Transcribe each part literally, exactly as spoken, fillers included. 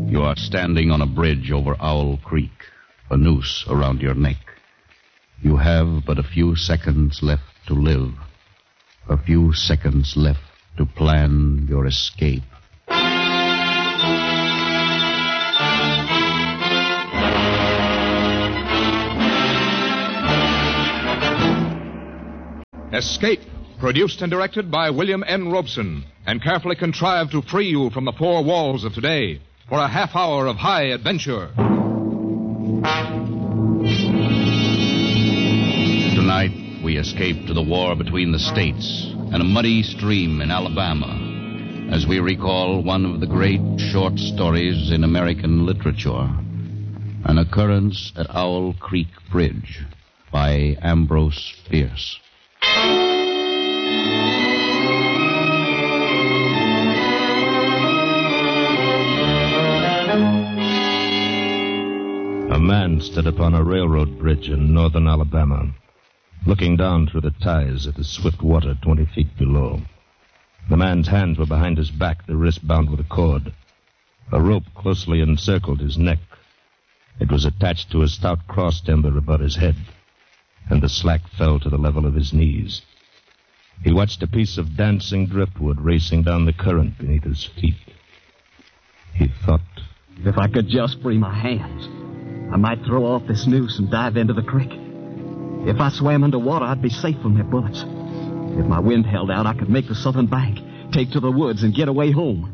You are standing on a bridge over Owl Creek, a noose around your neck. You have but a few seconds left to live, a few seconds left to plan your escape. Escape, produced and directed by William N. Robeson, and carefully contrived to free you from the four walls of today for a half hour of high adventure. Tonight, we escape to the war between the states and a muddy stream in Alabama, as we recall one of the great short stories in American literature, An Occurrence at Owl Creek Bridge by Ambrose Bierce. A man stood upon a railroad bridge in northern Alabama, looking down through the ties at the swift water twenty feet below. The man's hands were behind his back, the wrist bound with a cord. A rope closely encircled his neck. It was attached to a stout cross timber above his head, and the slack fell to the level of his knees. He watched a piece of dancing driftwood racing down the current beneath his feet. He thought, if I could just free my hands, I might throw off this noose and dive into the creek. If I swam underwater, I'd be safe from their bullets. If my wind held out, I could make the southern bank, take to the woods, and get away home.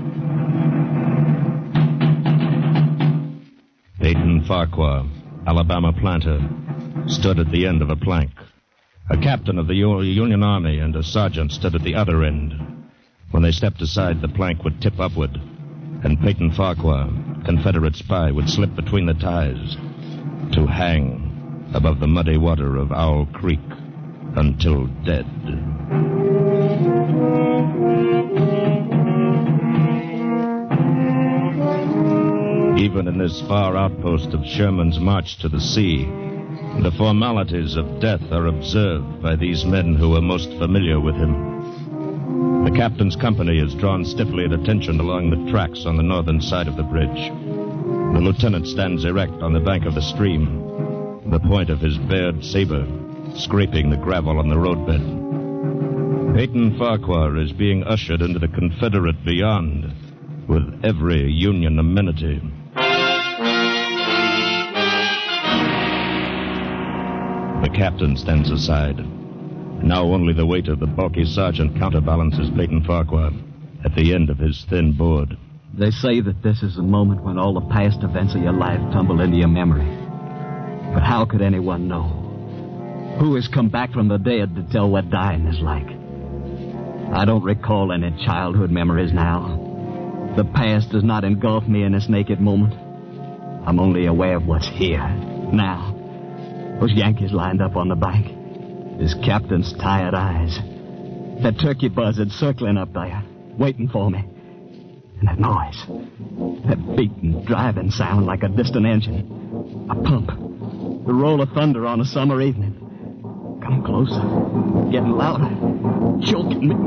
Peyton Farquhar, Alabama planter, stood at the end of a plank. A captain of the Union Army and a sergeant stood at the other end. When they stepped aside, the plank would tip upward, and Peyton Farquhar, Confederate spy, would slip between the ties to hang above the muddy water of Owl Creek until dead. Even in this far outpost of Sherman's march to the sea, the formalities of death are observed by these men who are most familiar with him. The captain's company is drawn stiffly at attention along the tracks on the northern side of the bridge. The lieutenant stands erect on the bank of the stream, the point of his bared saber scraping the gravel on the roadbed. Peyton Farquhar is being ushered into the Confederate beyond with every Union amenity. The captain stands aside. Now only the weight of the bulky sergeant counterbalances Peyton Farquhar at the end of his thin board. They say that this is the moment when all the past events of your life tumble into your memory. But how could anyone know? Who has come back from the dead to tell what dying is like? I don't recall any childhood memories now. The past does not engulf me in this naked moment. I'm only aware of what's here, now. Those Yankees lined up on the bank. His captain's tired eyes. That turkey buzzard circling up there, waiting for me. And that noise. That beating, driving sound like a distant engine. A pump. The roll of thunder on a summer evening. Come closer. Getting louder. Choking me.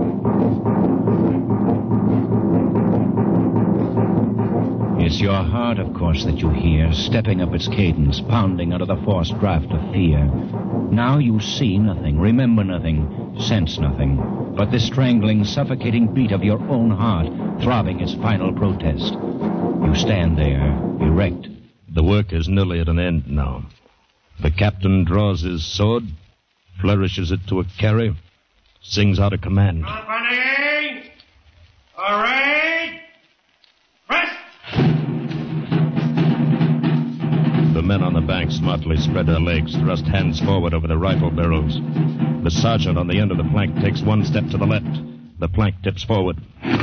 It's your heart, of course, that you hear, stepping up its cadence, pounding under the forced draft of fear. Now you see nothing, remember nothing, sense nothing, but the strangling, suffocating beat of your own heart, throbbing its final protest. You stand there, erect. The work is nearly at an end now. The captain draws his sword, flourishes it to a carry, sings out a command. Company! Array! Rest! The men on the bank smartly spread their legs, thrust hands forward over the rifle barrels. The sergeant on the end of the plank takes one step to the left. The plank tips forward.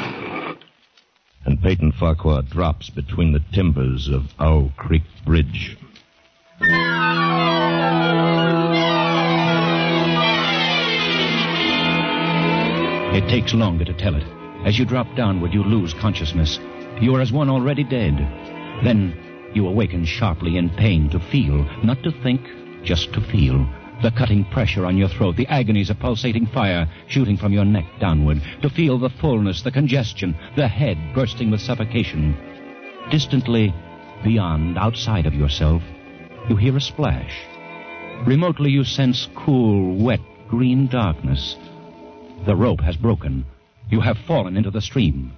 And Peyton Farquhar drops between the timbers of Owl Creek Bridge. It takes longer to tell it. As you drop downward, you lose consciousness. You are as one already dead. Then you awaken sharply in pain to feel, not to think, just to feel. The cutting pressure on your throat, the agonies of pulsating fire shooting from your neck downward. To feel the fullness, the congestion, the head bursting with suffocation. Distantly, beyond, outside of yourself, you hear a splash. Remotely, you sense cool, wet, green darkness. The rope has broken. You have fallen into the stream.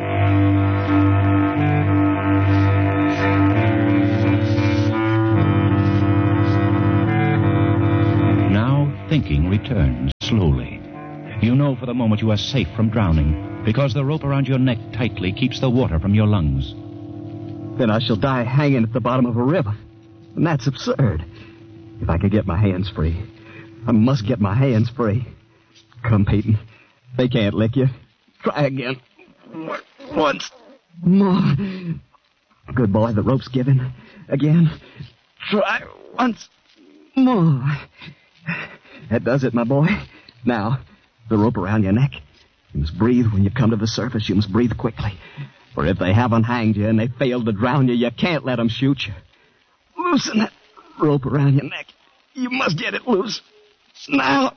Now, thinking returns slowly. You know for the moment you are safe from drowning because the rope around your neck tightly keeps the water from your lungs. Then I shall die hanging at the bottom of a river. And that's absurd. If I can get my hands free, I must get my hands free. Come, Peyton. They can't lick you. Try again. Once more. Good boy, the rope's given. Again. Try once more. That does it, my boy. Now, the rope around your neck. You must breathe when you come to the surface. You must breathe quickly. For if they haven't hanged you and they failed to drown you, you can't let them shoot you. Loosen that rope around your neck. You must get it loose. Now.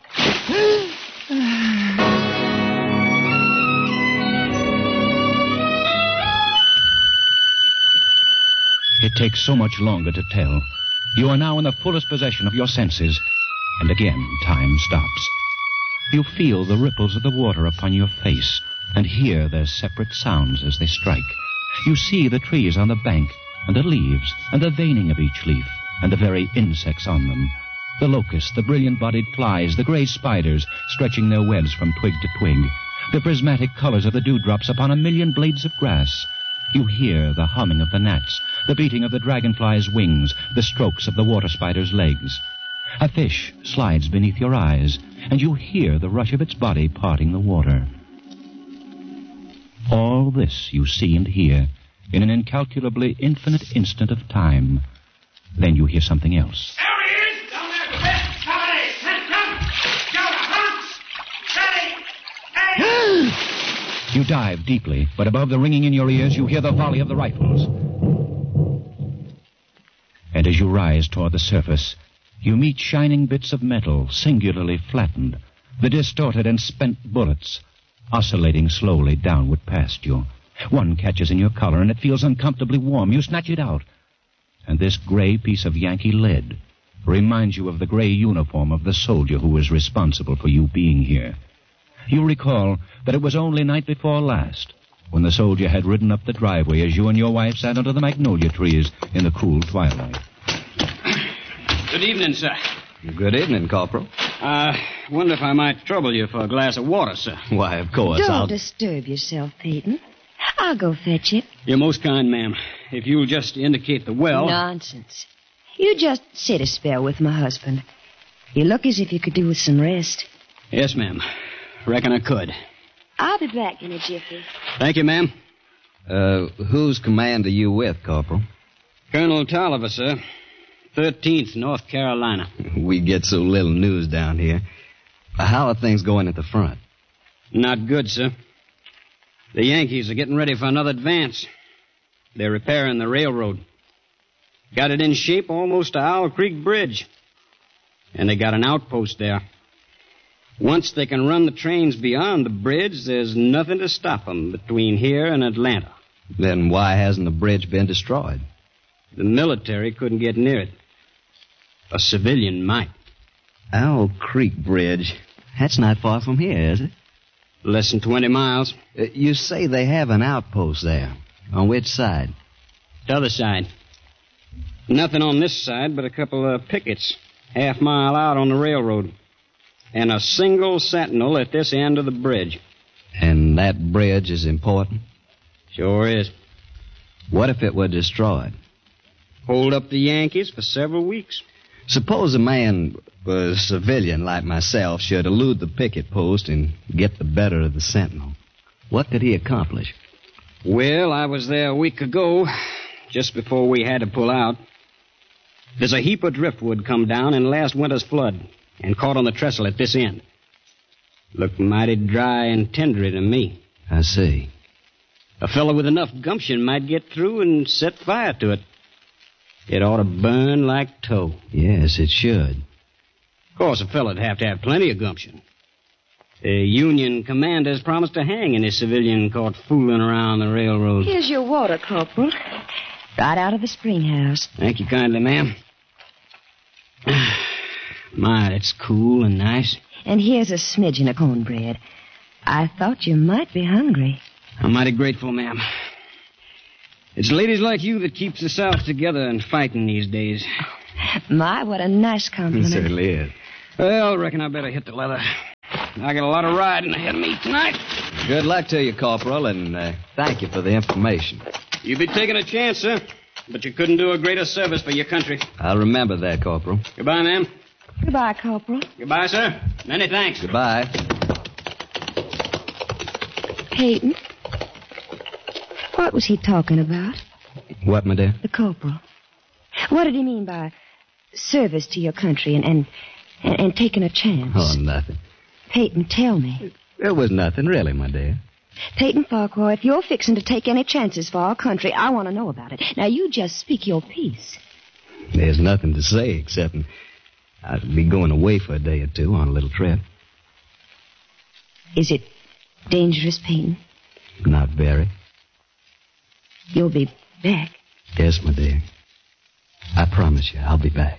It takes so much longer to tell. You are now in the fullest possession of your senses. And again, time stops. You feel the ripples of the water upon your face and hear their separate sounds as they strike. You see the trees on the bank and the leaves and the veining of each leaf and the very insects on them. The locusts, the brilliant-bodied flies, the gray spiders stretching their webs from twig to twig, the prismatic colors of the dewdrops upon a million blades of grass. You hear the humming of the gnats, the beating of the dragonfly's wings, the strokes of the water spider's legs. A fish slides beneath your eyes, and you hear the rush of its body parting the water. All this you see and hear in an incalculably infinite instant of time. Then you hear something else. There he is! Down there, quick! Somebody! Send come! Jonah, Hans! Steady! Hey! You dive deeply, but above the ringing in your ears, you hear the volley of the rifles. And as you rise toward the surface, you meet shining bits of metal, singularly flattened, the distorted and spent bullets, oscillating slowly downward past you. One catches in your collar, and it feels uncomfortably warm. You snatch it out. And this gray piece of Yankee lead reminds you of the gray uniform of the soldier who was responsible for you being here. You recall that it was only night before last when the soldier had ridden up the driveway as you and your wife sat under the magnolia trees in the cool twilight. Good evening, sir. Good evening, Corporal. I uh, wonder if I might trouble you for a glass of water, sir. Why, of course, Don't I'll... disturb yourself, Peyton. I'll go fetch it. You're most kind, ma'am. If you'll just indicate the well... Nonsense. You just sit a spell with my husband. You look as if you could do with some rest. Yes, ma'am. Reckon I could. I'll be back in a jiffy. Thank you, ma'am. Uh, whose command are you with, Corporal? Colonel Tolliver, sir. thirteenth, North Carolina. We get so little news down here. How are things going at the front? Not good, sir. The Yankees are getting ready for another advance. They're repairing the railroad. Got it in shape almost to Owl Creek Bridge. And they got an outpost there. Once they can run the trains beyond the bridge, there's nothing to stop them between here and Atlanta. Then why hasn't the bridge been destroyed? The military couldn't get near it. A civilian might. Owl Creek Bridge. That's not far from here, is it? Less than twenty miles. Uh, you say they have an outpost there. On which side? The other side. Nothing on this side but a couple of pickets, half mile out on the railroad. And a single sentinel at this end of the bridge. And that bridge is important? Sure is. What if it were destroyed? Hold up the Yankees for several weeks. Suppose a man, a civilian like myself, should elude the picket post and get the better of the sentinel. What could he accomplish? Well, I was there a week ago, just before we had to pull out. There's a heap of driftwood come down in last winter's flood and caught on the trestle at this end. Looked mighty dry and tendery to me. I see. A fellow with enough gumption might get through and set fire to it. It ought to burn like tow. Yes, it should. Of course, a fellow'd have to have plenty of gumption. The Union commander's promised to hang any civilian caught fooling around the railroad. Here's your water, Corporal. Right out of the spring house. Thank you kindly, ma'am. My, it's cool and nice. And here's a smidgen of cornbread. I thought you might be hungry. I'm mighty grateful, ma'am. It's ladies like you that keeps the South together and fighting these days. My, what a nice compliment. It certainly is. Well, I reckon I better hit the leather. I got a lot of riding ahead of me tonight. Good luck to you, Corporal, and uh, thank you for the information. You'd be taking a chance, sir. But you couldn't do a greater service for your country. I'll remember that, Corporal. Goodbye, ma'am. Goodbye, Corporal. Goodbye, sir. Many thanks. Goodbye. Peyton, what was he talking about? What, my dear? The corporal. What did he mean by service to your country and, and, and, and taking a chance? Oh, nothing. Peyton, tell me. It was nothing, really, my dear. Peyton Farquhar, if you're fixing to take any chances for our country, I want to know about it. Now, you just speak your piece. There's nothing to say except I'll be going away for a day or two on a little trip. Is it dangerous, Peyton? Not very. You'll be back. Yes, my dear. I promise you, I'll be back.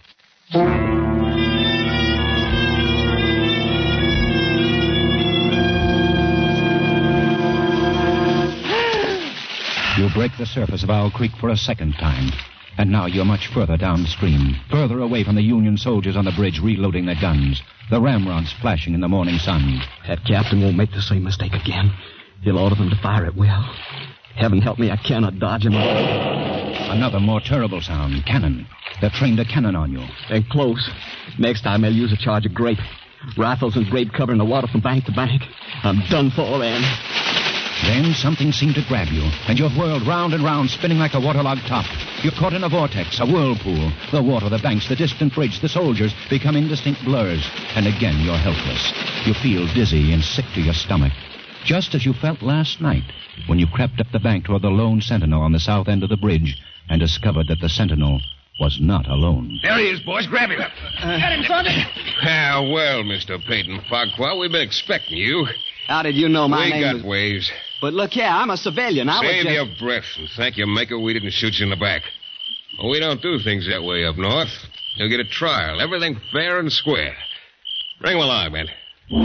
You break the surface of Owl Creek for a second time. And now you're much further downstream, further away from the Union soldiers on the bridge reloading their guns, the ramrods flashing in the morning sun. That captain won't make the same mistake again. He'll order them to fire at will. Heaven help me, I cannot dodge him. Another more terrible sound, cannon. They've trained a cannon on you. And close. Next time they'll use a charge of grape. Rifles and grape covering the water from bank to bank. I'm done for then. Then something seemed to grab you, and you're whirled round and round, spinning like a waterlogged top. You're caught in a vortex, a whirlpool. The water, the banks, the distant bridge, the soldiers become indistinct blurs. And again you're helpless. You feel dizzy and sick to your stomach. Just as you felt last night, when you crept up the bank toward the lone sentinel on the south end of the bridge and discovered that the sentinel was not alone. There he is, boys. Grab him. Uh, Get him, Sergeant. Ah, well, Mister Peyton Farquhar, we've been expecting you. How did you know my we name We got was... ways. But look here, I'm a civilian. I Save was just... your breath and thank your maker we didn't shoot you in the back. Well, we don't do things that way up north. You'll get a trial. Everything fair and square. Bring him along, man.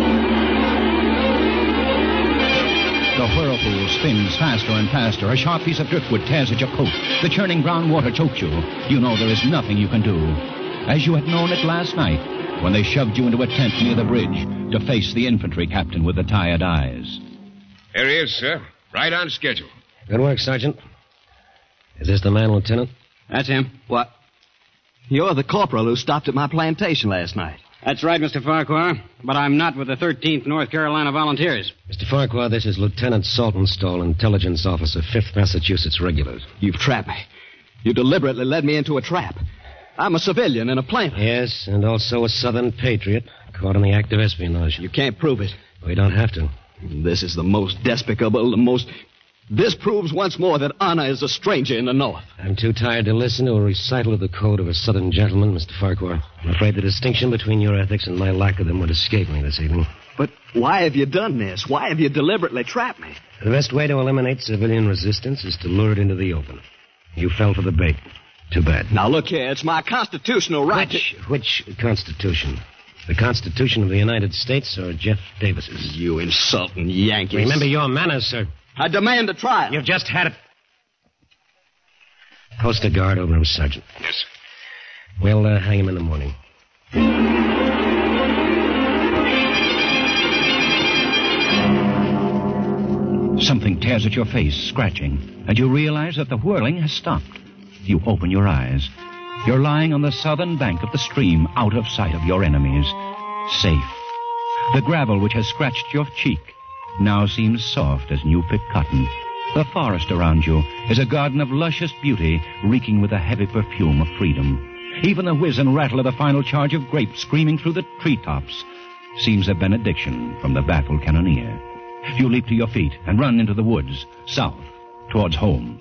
The whirlpool spins faster and faster. A sharp piece of driftwood tears at your coat. The churning brown water chokes you. You know there is nothing you can do. As you had known it last night, when they shoved you into a tent near the bridge to face the infantry captain with the tired eyes. Here he is, sir. Right on schedule. Good work, Sergeant. Is this the man, Lieutenant? That's him. What? You're the corporal who stopped at my plantation last night. That's right, Mister Farquhar. But I'm not with the thirteenth North Carolina Volunteers. Mister Farquhar, this is Lieutenant Saltonstall, Intelligence Officer, fifth Massachusetts Regulars. You've trapped me. You deliberately led me into a trap. I'm a civilian and a planter. Yes, and also a Southern patriot, caught in the act of espionage. You can't prove it. We don't have to. This is the most despicable, the most... This proves once more that honor is a stranger in the North. I'm too tired to listen to a recital of the code of a Southern gentleman, Mister Farquhar. I'm afraid the distinction between your ethics and my lack of them would escape me this evening. But why have you done this? Why have you deliberately trapped me? The best way to eliminate civilian resistance is to lure it into the open. You fell for the bait. Too bad. Now, look here. It's my constitutional right which, to... Which Constitution? The Constitution of the United States or Jeff Davis's? You insulting Yankees. Remember your manners, sir. I demand a trial. You've just had it. Post a guard over him, Sergeant. Yes. We'll uh, hang him in the morning. Something tears at your face, scratching, and you realize that the whirling has stopped. You open your eyes. You're lying on the southern bank of the stream, out of sight of your enemies. Safe. The gravel which has scratched your cheek now seems soft as new-picked cotton. The forest around you is a garden of luscious beauty, reeking with the heavy perfume of freedom. Even the whiz and rattle of the final charge of grape screaming through the treetops seems a benediction from the baffled cannoneer. You leap to your feet and run into the woods, south, towards home.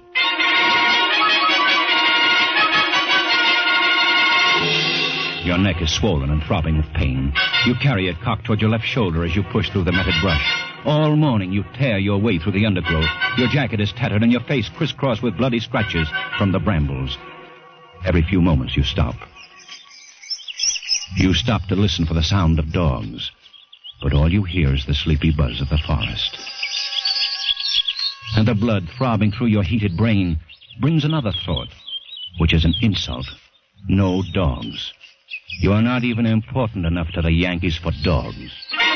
Your neck is swollen and throbbing with pain. You carry it cocked toward your left shoulder as you push through the matted brush. All morning you tear your way through the undergrowth. Your jacket is tattered and your face crisscrossed with bloody scratches from the brambles. Every few moments you stop. You stop to listen for the sound of dogs. But all you hear is the sleepy buzz of the forest. And the blood throbbing through your heated brain brings another thought, which is an insult. No dogs. You are not even important enough to the Yankees for dogs.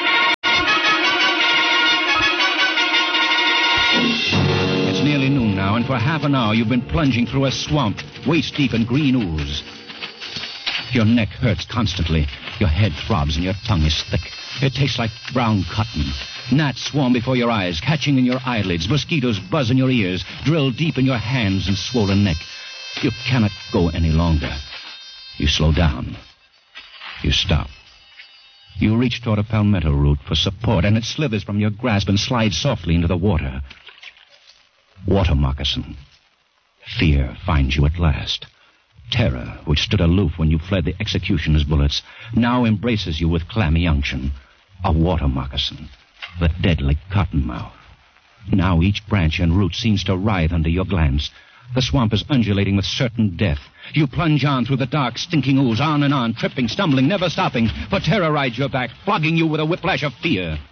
It's nearly noon now, and for half an hour you've been plunging through a swamp, waist deep in green ooze. Your neck hurts constantly. Your head throbs and your tongue is thick. It tastes like brown cotton. Gnats swarm before your eyes, catching in your eyelids. Mosquitoes buzz in your ears, drill deep in your hands and swollen neck. You cannot go any longer. You slow down. You stop. You reach toward a palmetto root for support, and it slithers from your grasp and slides softly into the water. Water moccasin. Fear finds you at last. Terror, which stood aloof when you fled the executioner's bullets, now embraces you with clammy unction. A water moccasin. The deadly cottonmouth. Now each branch and root seems to writhe under your glance. The swamp is undulating with certain death. You plunge on through the dark, stinking ooze, on and on, tripping, stumbling, never stopping, for terror rides your back, flogging you with a whiplash of fear.